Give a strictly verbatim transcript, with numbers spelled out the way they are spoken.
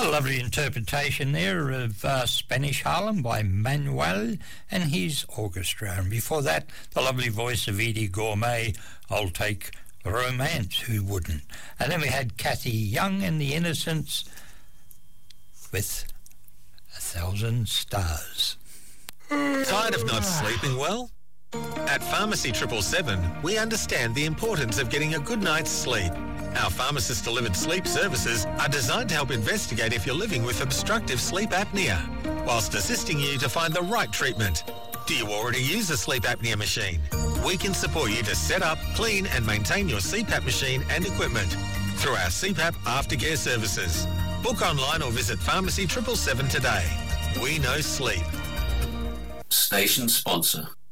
A lovely interpretation there of uh, Spanish Harlem by Manuel and his orchestra. And before that, the lovely voice of Edie Gourmet, I'll Take Romance, who wouldn't? And then we had Cathy Young and the Innocents with A Thousand Stars. Tired of not sleeping well? At Pharmacy triple seven, we understand the importance of getting a good night's sleep. Our pharmacist-delivered sleep services are designed to help investigate if you're living with obstructive sleep apnea, whilst assisting you to find the right treatment. Do you already use a sleep apnea machine? We can support you to set up, clean and maintain your C PAP machine and equipment through our C PAP aftercare services. Book online or visit Pharmacy triple seven today. We know sleep. Station sponsor.